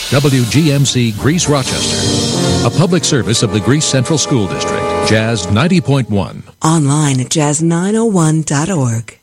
WGMC Greece Rochester. A public service of the Greece Central School District. Jazz 90.1. Online at jazz901.org.